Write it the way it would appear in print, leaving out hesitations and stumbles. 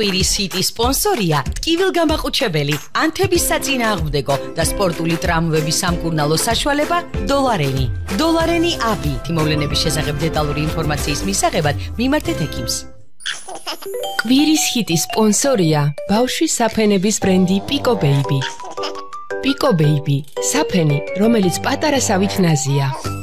კვირის ჰიტის სპონსორია ტკივილგამაყუჩებელი, ანთების საწინააღმდეგო და სპორტული ტრამვების სამკურნალო საშუალება დოლარენი. დოლარენი აბი. თიმოვლენების შესახებ დეტალური ინფორმაციის მისაღებად მიმართეთ ექიმს. კვირის ჰიტის სპონსორია ბავშვის საფენების ბრენდი Pico Baby. Pico Baby, საფენი, რომელიც პატარა სავით ნაზია.